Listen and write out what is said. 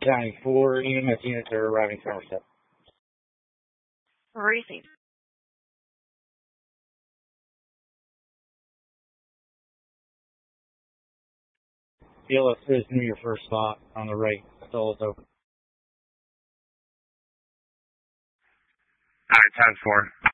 County 4 EMS units are arriving Somerset. Received. CLS is near your first spot on the right. Still is open. Alright, 10-4.